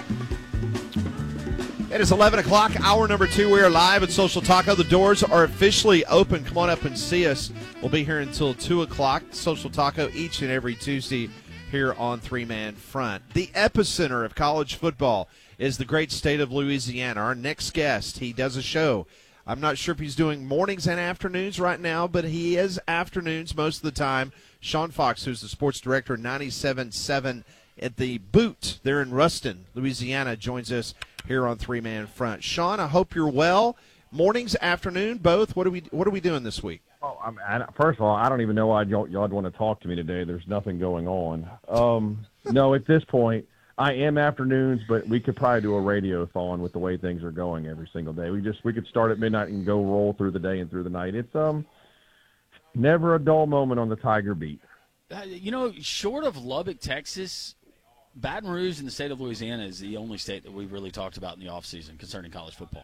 It is 11 o'clock, hour number 2. We are live at Social Taco. The doors are officially open. Come on up and see us. We'll be here until 2 o'clock. Social Taco each and every Tuesday here on Three Man Front. The epicenter of college football is the great state of Louisiana. Our next guest, he does a show. I'm not sure if he's doing mornings and afternoons right now, but he is afternoons most of the time. Sean Fox, who's the sports director of 97.7 at the Boot there in Ruston, Louisiana, joins us here on Three Man Front. Sean, I hope you're well. Mornings, afternoon, both. What are we doing this week? Oh, first of all, I don't even know why y'all want to talk to me today. There's nothing going on. No, at this point, I am afternoons, but we could probably do a radiothon with the way things are going every single day. We could start at midnight and go roll through the day and through the night. It's never a dull moment on the Tiger beat. Short of Lubbock, Texas, Baton Rouge in the state of Louisiana is the only state that we've really talked about in the offseason concerning college football.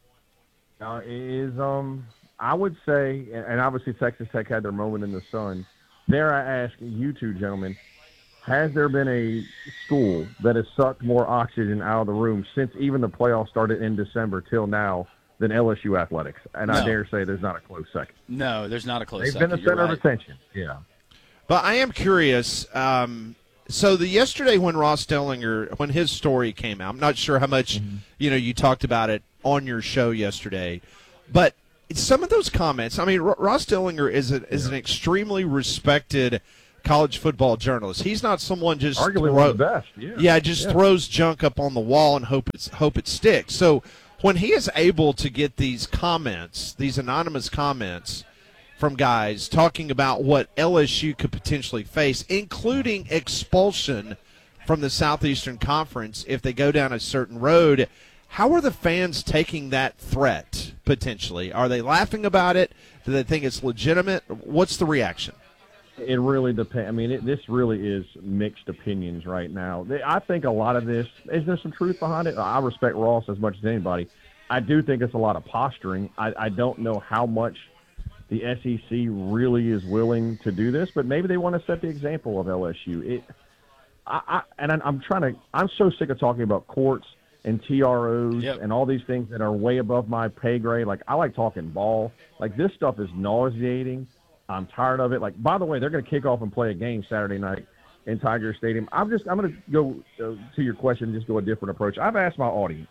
I would say, and obviously Texas Tech had their moment in the sun. Dare I ask you two gentlemen, has there been a school that has sucked more oxygen out of the room since even the playoffs started in December till now than LSU athletics? And No. I dare say there's not a close second. No, there's not a close They've second. been the You're center of right. attention. Yeah. But I am curious. So yesterday when Ross Dellinger, when his story came out, I'm not sure how much you talked about it on your show yesterday, but some of those comments. I mean, Ross Dellinger is an extremely respected college football journalist. He's not someone just arguably one of the best. Yeah. Throws junk up on the wall and hope it sticks. So when he is able to get these comments, these anonymous comments from guys talking about what LSU could potentially face, including expulsion from the Southeastern Conference if they go down a certain road, how are the fans taking that threat potentially? Are they laughing about it? Do they think it's legitimate? What's the reaction? It really depends. I mean, this really is mixed opinions right now. I think a lot of this, is there some truth behind it? I respect Ross as much as anybody. I do think it's a lot of posturing. I don't know how much the SEC really is willing to do this, but maybe they want to set the example of LSU. I'm so sick of talking about courts and TROs and all these things that are way above my pay grade. Like, I like talking ball. Like, this stuff is nauseating. I'm tired of it. Like, by the way, they're going to kick off and play a game Saturday night in Tiger Stadium. I'm going to go to your question and just go a different approach. I've asked my audience.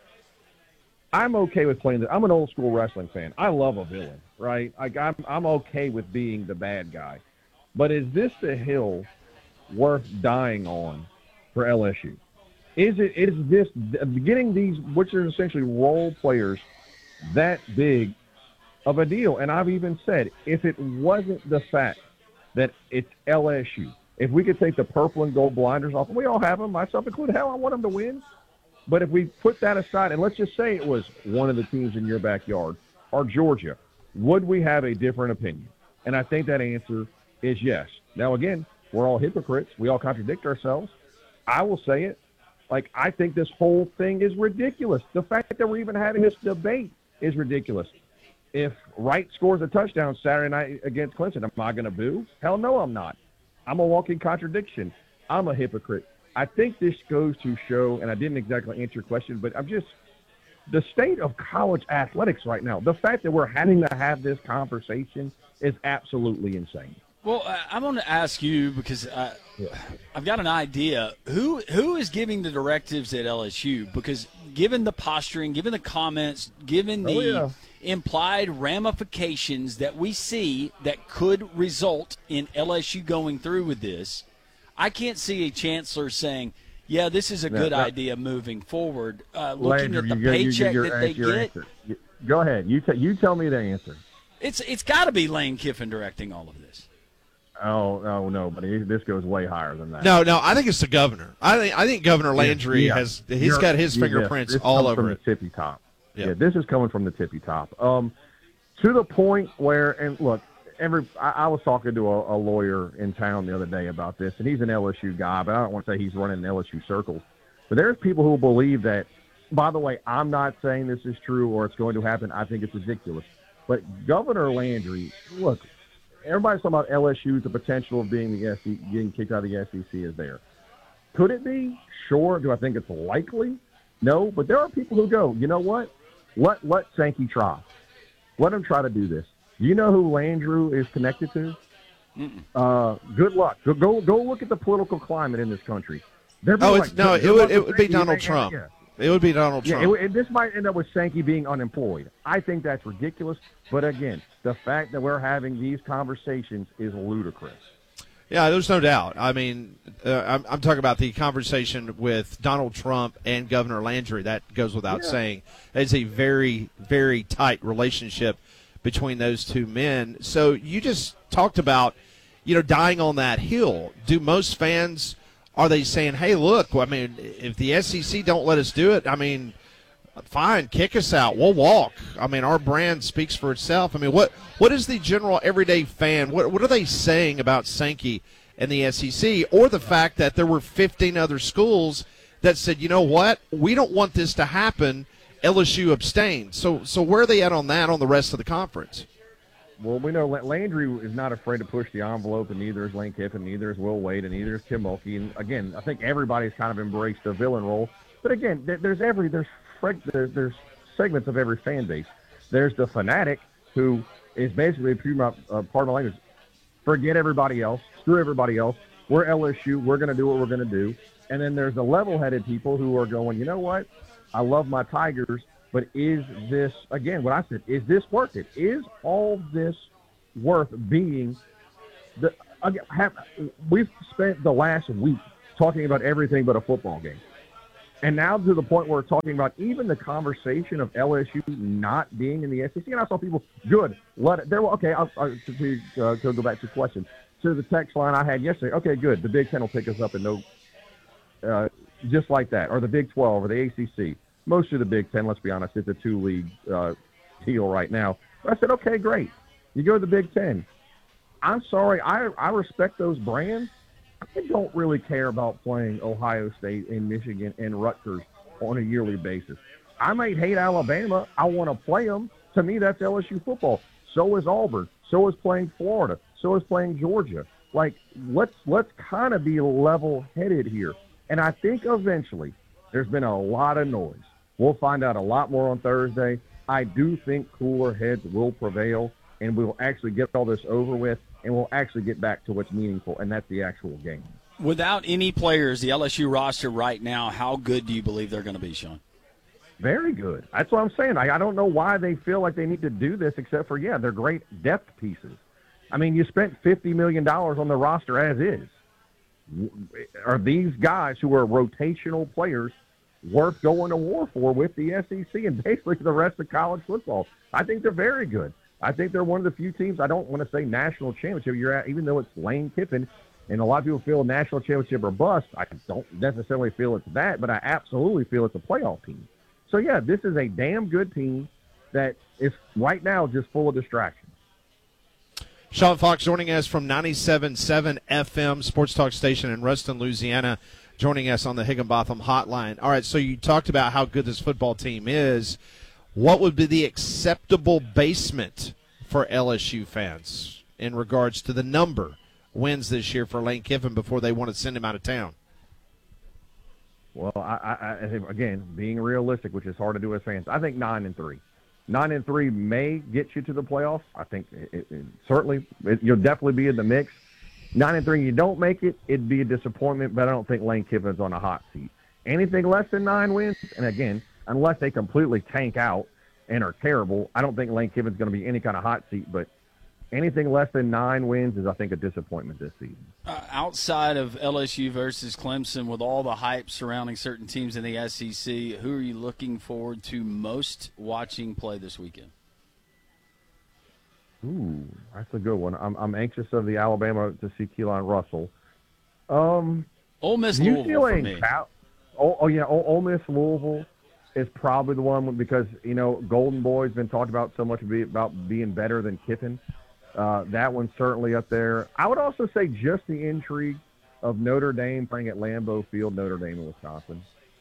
I'm okay with playing I'm an old school wrestling fan. I love a villain, right? Like, I'm okay with being the bad guy. But is this the hill worth dying on for LSU? Is this getting these, which are essentially role players, that big of a deal? And I've even said, if it wasn't the fact that it's LSU, if we could take the purple and gold blinders off, and we all have them, myself included, hell, I want them to win. But if we put that aside, and let's just say it was one of the teams in your backyard, or Georgia, would we have a different opinion? And I think that answer is yes. Now, again, we're all hypocrites. We all contradict ourselves. I will say it. Like, I think this whole thing is ridiculous. The fact that we're even having this debate is ridiculous. If Wright scores a touchdown Saturday night against Clemson, am I going to boo? Hell no, I'm not. I'm a walking contradiction. I'm a hypocrite. I think this goes to show, and I didn't exactly answer your question, but the state of college athletics right now, the fact that we're having to have this conversation is absolutely insane. Well, I'm going to ask you because I've got an idea. Who is giving the directives at LSU? Because given the posturing, given the comments, given the implied ramifications that we see that could result in LSU going through with this, I can't see a chancellor saying, yeah, this is a good idea moving forward, looking at the paycheck that they get. Go ahead. You tell me the answer. It's got to be Lane Kiffin directing all of this. Oh no, but this goes way higher than that. No, I think it's the governor. I think Governor Landry he's got his fingerprints all over it. The tippy top. Yep. Yeah, this is coming from the tippy top. To the point where, and look, I was talking to a lawyer in town the other day about this, and he's an LSU guy, but I don't want to say he's running LSU circles. But there's people who believe that. By the way, I'm not saying this is true or it's going to happen. I think it's ridiculous. But Governor Landry, look, everybody's talking about LSU, the potential of being getting kicked out of the SEC is there. Could it be? Sure. Do I think it's likely? No. But there are people who go, you know what? Let Sankey try. Let him try to do this. You know who Landrew is connected to? Good luck. Go look at the political climate in this country. It would be Donald Trump. Yeah. It would be Donald Trump. This might end up with Sankey being unemployed. I think that's ridiculous. But again, the fact that we're having these conversations is ludicrous. Yeah, there's no doubt. I mean, I'm talking about the conversation with Donald Trump and Governor Landry. That goes without saying. It's a very, very tight relationship between those two men. So you just talked about, dying on that hill. Do most fans, are they saying, hey, look, I mean, if the SEC don't let us do it, I mean, fine, kick us out. We'll walk. I mean, our brand speaks for itself. I mean, what is the general everyday fan, what are they saying about Sankey and the SEC, or the fact that there were 15 other schools that said, you know what, we don't want this to happen, LSU abstained. So where are they at on that on the rest of the conference? Well, we know Landry is not afraid to push the envelope, and neither is Lane Kiffin, neither is Will Wade, and neither is Kim Mulkey. And, again, I think everybody's kind of embraced the villain role. But, again, there's segments of every fan base. There's the fanatic who is basically, pardon my language, forget everybody else, screw everybody else. We're LSU. We're going to do what we're going to do. And then there's the level-headed people who are going, you know what? I love my Tigers, but is this, again, what I said, is this worth it? Is all this worth being we've spent the last week talking about everything but a football game. And now to the point where we're talking about even the conversation of LSU not being in the SEC. And I saw people, good, let it. Okay, I'll go back to the question. To the text line I had yesterday, okay, good. The Big Ten will pick us up and just like that. Or the Big 12 or the ACC. Most of the Big Ten, let's be honest, it's a two-league deal right now. But I said, okay, great. You go to the Big Ten. I'm sorry, I respect those brands. I don't really care about playing Ohio State and Michigan and Rutgers on a yearly basis. I might hate Alabama. I want to play them. To me, that's LSU football. So is Auburn. So is playing Florida. So is playing Georgia. Like, let's kind of be level-headed here. And I think eventually there's been a lot of noise. We'll find out a lot more on Thursday. I do think cooler heads will prevail, and we'll actually get all this over with, and we'll actually get back to what's meaningful, and that's the actual game. Without any players, the LSU roster right now, how good do you believe they're going to be, Sean? Very good. That's what I'm saying. I don't know why they feel like they need to do this except for, they're great depth pieces. I mean, you spent $50 million on the roster as is. Are these guys who are rotational players worth going to war for with the SEC and basically the rest of college football? I think they're very good. I think they're one of the few teams, I don't want to say national championship, you're at, even though it's Lane Kiffin, and a lot of people feel national championship or bust. I don't necessarily feel it's that, but I absolutely feel it's a playoff team. So, this is a damn good team that is right now just full of distractions. Sean Fox joining us from 97.7 FM Sports Talk Station in Ruston, Louisiana, joining us on the Higginbotham Hotline. All right, so you talked about how good this football team is. What would be the acceptable basement for LSU fans in regards to the number wins this year for Lane Kiffin before they want to send him out of town? Well, I think, again, being realistic, which is hard to do as fans, I think 9-3. 9-3 may get you to the playoffs. I think you'll definitely be in the mix. 9-3, you don't make it, it'd be a disappointment, but I don't think Lane Kiffin's on a hot seat. Anything less than 9 wins, and again, unless they completely tank out and are terrible, I don't think Lane Kiffin's going to be any kind of hot seat, but anything less than 9 wins is, I think, a disappointment this season. Outside of LSU versus Clemson, with all the hype surrounding certain teams in the SEC, who are you looking forward to most watching play this weekend? Ooh, that's a good one. I'm anxious of the Alabama to see Keelan Russell. Ole Miss Louisville for me. Ole Miss Louisville is probably the one because, Golden Boy's been talked about so much about being better than Kiffin. That one's certainly up there. I would also say just the intrigue of Notre Dame playing at Lambeau Field, Notre Dame in Wisconsin.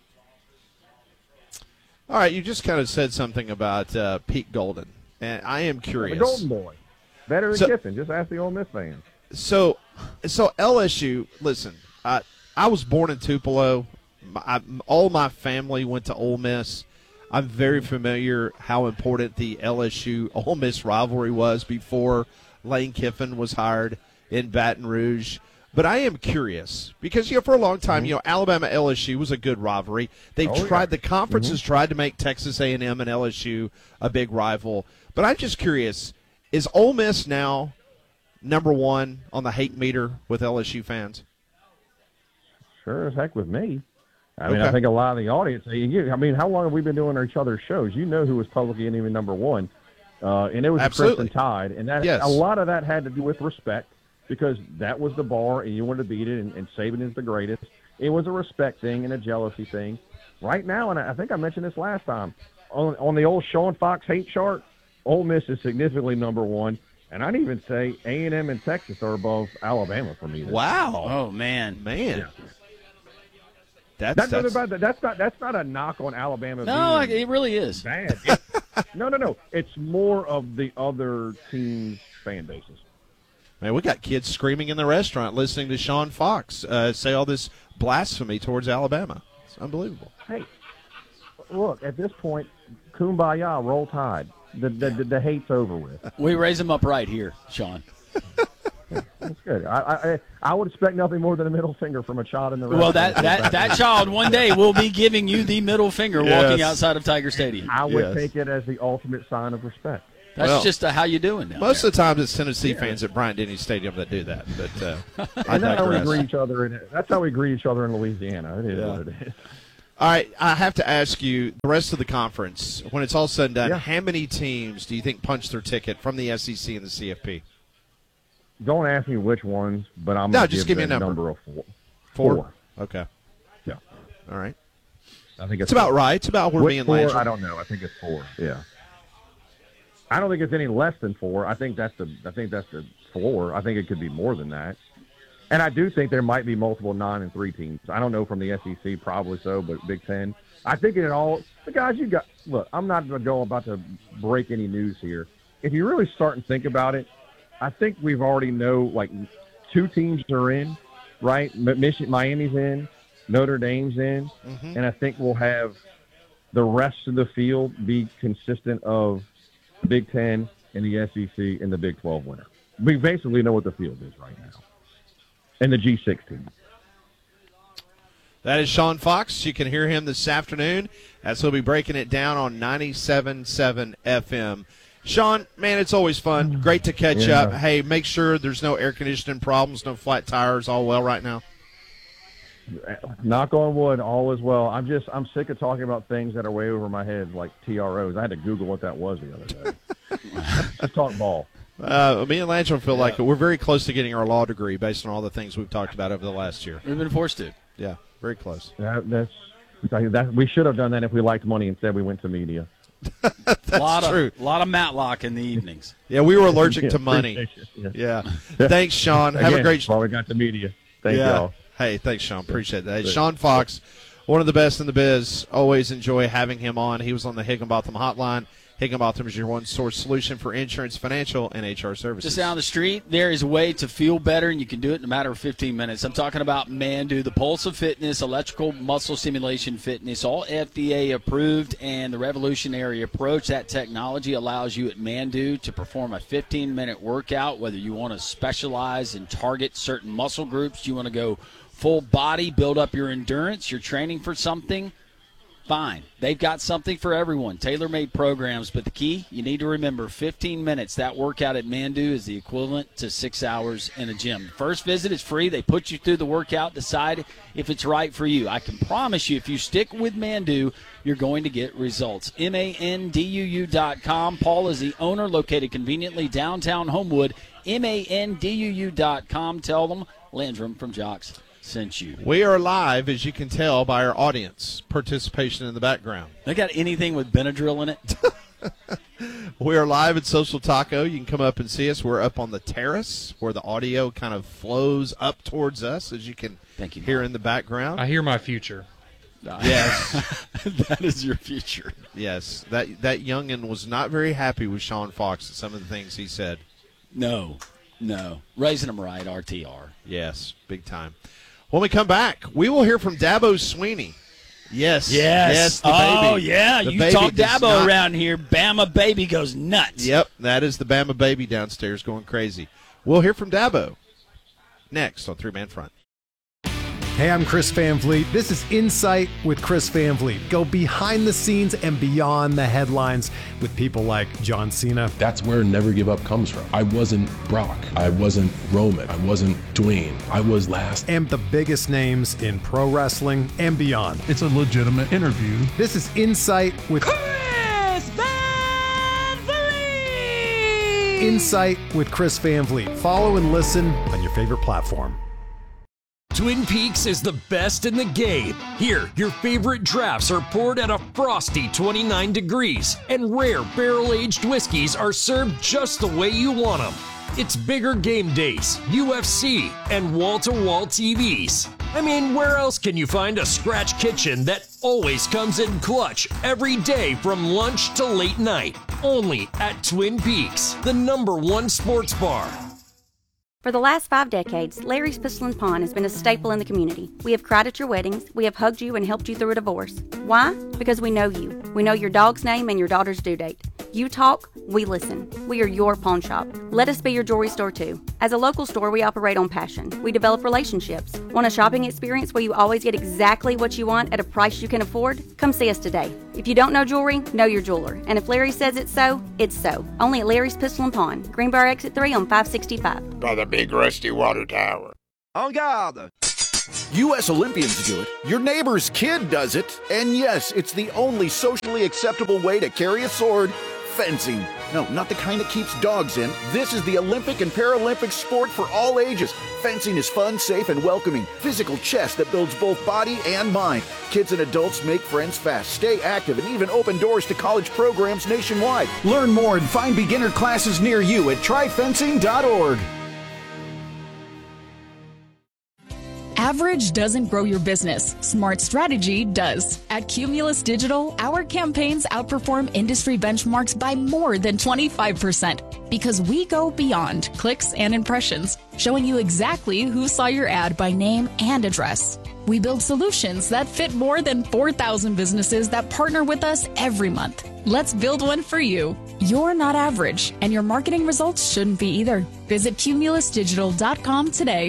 All right, you just kind of said something about Pete Golden, and I am curious. The Golden Boy. Better than Kiffin. Just ask the Ole Miss fans. So LSU, listen, I was born in Tupelo. All my family went to Ole Miss. I'm very familiar how important the LSU-Ole Miss rivalry was before Lane Kiffin was hired in Baton Rouge. But I am curious because, for a long time, Alabama-LSU was a good rivalry. They've tried, the conference has tried to make Texas A&M and LSU a big rival. But I'm just curious, is Ole Miss now number one on the hate meter with LSU fans? Sure as heck with me. I mean, I think a lot of the audience, how long have we been doing each other's shows? You know who was publicly and even number one. And it was the Crimson Tide. And a lot of that had to do with respect, because that was the bar and you wanted to beat it, and Saban is the greatest. It was a respect thing and a jealousy thing. Right now, and I think I mentioned this last time, on the old Sean Fox hate chart, Ole Miss is significantly number one. And I'd even say A&M and Texas are above Alabama for me. Wow. Oh, man. Yeah. That's not a knock on Alabama. No, it really is. Bad. No. It's more of the other team's fan bases. Man, we got kids screaming in the restaurant listening to Sean Fox say all this blasphemy towards Alabama. It's unbelievable. Hey, look, at this point, kumbaya, roll tide. The hate's over with. We raise them up right here, Sean. That's good. I would expect nothing more than a middle finger from a child in the restaurant. Well, that child one day will be giving you the middle finger walking outside of Tiger Stadium. I would take it as the ultimate sign of respect. That's just how you doing now. Most of the time, it's Tennessee fans at Bryant-Denny Stadium that do that. But that's how we greet each other. That's how we greet each other in Louisiana. It is what it is. All right, I have to ask you, the rest of the conference, when it's all said and done, how many teams do you think punched their ticket from the SEC and the CFP? Don't ask me which ones, but I'm going to give me a number of four. Four? Okay. Yeah. All right. I think it's about right. It's about where me and Landry. I don't know. I think it's four. Yeah. I don't think it's any less than four. I think that's the floor. I think it could be more than that. And I do think there might be multiple 9 and 3 teams. I don't know from the SEC, probably so, but Big Ten. I think it all – the guys you got – look, I'm not about to break any news here. If you really start and think about it, I think we've already know, like, 2 teams are in, right? Miami's in, Notre Dame's in, and I think we'll have the rest of the field be consistent of the Big Ten and the SEC and the Big 12 winner. We basically know what the field is right now. And the G16. That is Sean Fox. You can hear him this afternoon as he'll be breaking it down on 97.7 FM. Sean, man, it's always fun. Great to catch up. Hey, make sure there's no air conditioning problems, no flat tires, all well right now? Knock on wood, all is well. I'm sick of talking about things that are way over my head, like TROs. I had to Google what that was the other day. Let's talk ball. Me and Landry feel like we're very close to getting our law degree based on all the things we've talked about over the last year. We've been forced to. Yeah, very close. We should have done that if we liked money. Instead, we went to media. That's true. A lot of Matlock in the evenings. Yeah, we were allergic to money. Yeah. Thanks, Sean. Have a great show. We got the media. Thank y'all. Hey, thanks, Sean. Appreciate that. Hey, Sean Fox, one of the best in the biz. Always enjoy having him on. He was on the Higginbotham Hotline. Higginbotham is your one-source solution for insurance, financial, and HR services. Just down the street, there is a way to feel better, and you can do it in a matter of 15 minutes. I'm talking about Mandu, the Pulse of Fitness, electrical muscle stimulation fitness, all FDA approved, and the revolutionary approach. That technology allows you at Mandu to perform a 15-minute workout, whether you want to specialize and target certain muscle groups, you want to go full body, build up your endurance, you're training for something. Fine. They've got something for everyone, tailor-made programs. But the key, you need to remember, 15 minutes. That workout at Mandu is the equivalent to 6 hours in a gym. First visit is free. They put you through the workout, decide if it's right for you. I can promise you, if you stick with Mandu, you're going to get results. MANDUU.com. Paul is the owner, located conveniently downtown Homewood. MANDUU.com. Tell them Landrum from Jocks sent you. We are live, as you can tell by our audience participation in the background. They got anything with Benadryl in it? We are live at Social Taco. You can come up and see us. We're up on the terrace where the audio kind of flows up towards us, as you can hear in the background. I hear my future. Yes. That is your future. Yes. That youngin' was not very happy with Sean Fox and some of the things he said. No. Raising them right, RTR. Yes, big time. When we come back, we will hear from Dabo Sweeney. Yes, the baby. Oh, yeah. The you baby talk does Dabo not- around here, Bama baby goes nuts. Yep, that is the Bama baby downstairs going crazy. We'll hear from Dabo next on Three Man Front. Hey, I'm Chris Van Vliet. This is Insight with Chris Van Vliet. Go behind the scenes and beyond the headlines with people like John Cena. That's where Never Give Up comes from. I wasn't Brock. I wasn't Roman. I wasn't Dwayne. I was last. And the biggest names in pro wrestling and beyond. It's a legitimate interview. This is Insight with Chris Van Vliet! Insight with Chris Van Vliet. Follow and listen on your favorite platform. Twin Peaks is the best in the game. Here, your favorite drafts are poured at a frosty 29 degrees, and rare barrel-aged whiskeys are served just the way you want them. It's bigger game days, UFC, and wall-to-wall TVs. I mean, where else can you find a scratch kitchen that always comes in clutch every day from lunch to late night? Only at Twin Peaks, the #1 sports bar. For the last 5 decades, Larry's Pistol and Pawn has been a staple in the community. We have cried at your weddings. We have hugged you and helped you through a divorce. Why? Because we know you. We know your dog's name and your daughter's due date. You talk, we listen. We are your pawn shop. Let us be your jewelry store too. As a local store, we operate on passion. We develop relationships. Want a shopping experience where you always get exactly what you want at a price you can afford? Come see us today. If you don't know jewelry, know your jeweler. And if Larry says it's so, it's so. Only at Larry's Pistol and Pawn, Greenbrier Exit 3 on 565. By the big rusty water tower. En garde! U.S. Olympians do it. Your neighbor's kid does it. And yes, it's the only socially acceptable way to carry a sword. Fencing. No, not the kind that keeps dogs in. This is the Olympic and Paralympic sport for all ages. Fencing is fun, safe, and welcoming. Physical chess that builds both body and mind. Kids and adults make friends fast, stay active, and even open doors to college programs nationwide. Learn more and find beginner classes near you at tryfencing.org. Average doesn't grow your business. Smart strategy does. At Cumulus Digital, our campaigns outperform industry benchmarks by more than 25% because we go beyond clicks and impressions, showing you exactly who saw your ad by name and address. We build solutions that fit more than 4,000 businesses that partner with us every month. Let's build one for you. You're not average, and your marketing results shouldn't be either. Visit cumulusdigital.com today.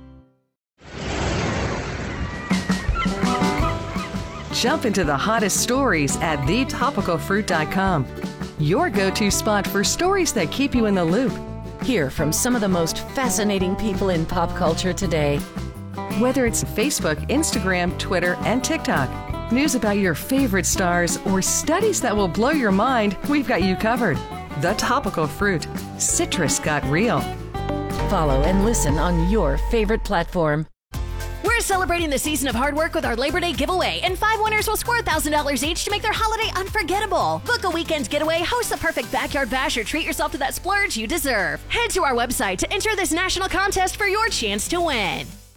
Jump into the hottest stories at thetopicalfruit.com. Your go-to spot for stories that keep you in the loop. Hear from some of the most fascinating people in pop culture today. Whether it's Facebook, Instagram, Twitter, and TikTok, news about your favorite stars, or studies that will blow your mind, we've got you covered. The Topical Fruit. Citrus got real. Follow and listen on your favorite platform. We're celebrating the season of hard work with our Labor Day giveaway, and 5 winners will score $1,000 each to make their holiday unforgettable. Book a weekend getaway, host the perfect backyard bash, or treat yourself to that splurge you deserve. Head to our website to enter this national contest for your chance to win.